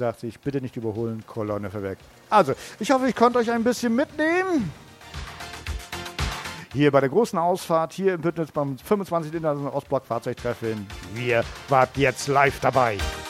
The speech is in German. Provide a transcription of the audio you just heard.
sagt sich, bitte nicht überholen, Kolonne vorweg. Also, ich hoffe, ich konnte euch ein bisschen mitnehmen. Hier bei der großen Ausfahrt, hier im Bündnis beim 25. Internationalen Ostblock Fahrzeugtreffen. Wir wart jetzt live dabei.